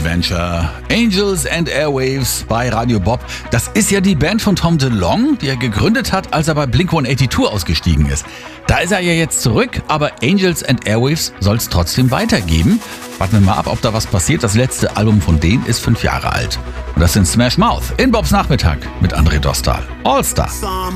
Adventure. Angels and Airwaves bei Radio Bob. Das ist ja die Band von Tom DeLonge, die er gegründet hat, als er bei Blink-182 ausgestiegen ist. Da ist er ja jetzt zurück, aber Angels and Airwaves soll es trotzdem weitergeben. Warten wir mal ab, ob da was passiert. Das letzte Album von denen ist 5 Jahre alt. Und das sind Smash Mouth in Bobs Nachmittag mit André Dostal. All Star.